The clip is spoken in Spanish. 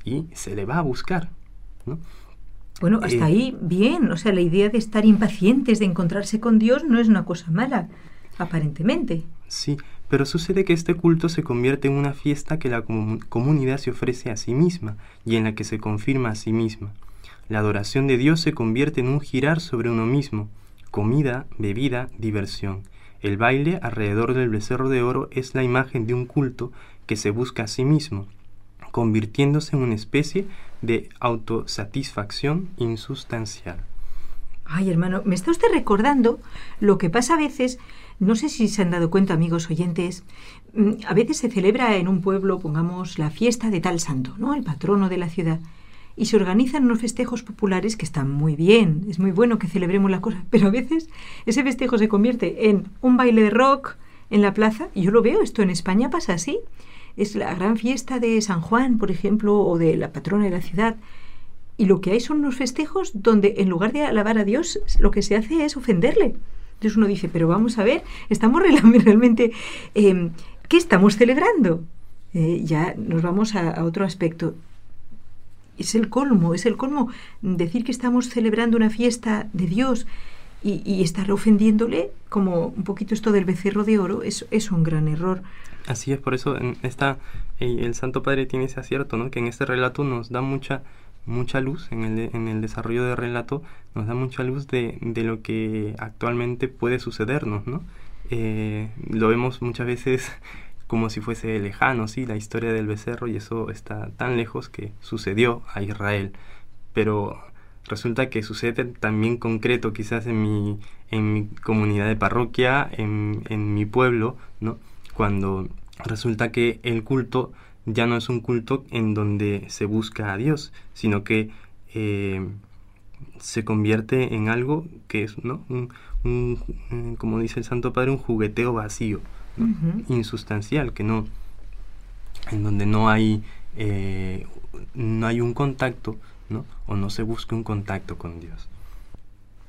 y se le va a buscar, ¿no? Bueno, hasta ahí bien. O sea, la idea de estar impacientes, de encontrarse con Dios, no es una cosa mala, aparentemente. Sí, pero sucede que este culto se convierte en una fiesta que la comunidad se ofrece a sí misma y en la que se confirma a sí misma. La adoración de Dios se convierte en un girar sobre uno mismo, comida, bebida, diversión. El baile alrededor del becerro de oro es la imagen de un culto que se busca a sí mismo, convirtiéndose en una especie de autosatisfacción insustancial. Ay, hermano, me está usted recordando lo que pasa a veces, no sé si se han dado cuenta, amigos oyentes, a veces se celebra en un pueblo, pongamos, la fiesta de tal santo, ¿no? El patrono de la ciudad. Y se organizan unos festejos populares que están muy bien, es muy bueno que celebremos la cosa, pero a veces ese festejo se convierte en un baile de rock en la plaza, y yo lo veo, esto en España pasa así. Es la gran fiesta de San Juan, por ejemplo, o de la patrona de la ciudad. Y lo que hay son unos festejos donde en lugar de alabar a Dios, lo que se hace es ofenderle. Entonces uno dice, pero vamos a ver, estamos realmente... ¿qué estamos celebrando? Ya nos vamos a otro aspecto. Es el colmo decir que estamos celebrando una fiesta de Dios y estar ofendiéndole, como un poquito esto del becerro de oro, es un gran error. Así es, por eso el Santo Padre tiene ese acierto, ¿no? Que en este relato nos da mucha luz, en el desarrollo del relato, nos da mucha luz de lo que actualmente puede sucedernos, ¿no? Lo vemos muchas veces como si fuese lejano, ¿sí? La historia del becerro, y eso está tan lejos que sucedió a Israel. Pero resulta que sucede también concreto, quizás en mi comunidad de parroquia, en mi pueblo, ¿no? Cuando resulta que el culto ya no es un culto en donde se busca a Dios, sino que se convierte en algo que es, ¿no? Como dice el Santo Padre, un jugueteo vacío, ¿no? Uh-huh. Insustancial, en donde no hay un contacto, ¿no? O no se busca un contacto con Dios.